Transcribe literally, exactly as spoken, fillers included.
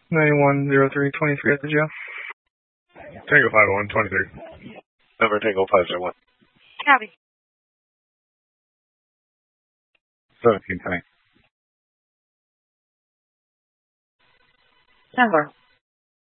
ninety-one zero three twenty-three at the jail. Tango five one twenty-three. Number Tango five zero one. Copy. seventeen ten. Denver.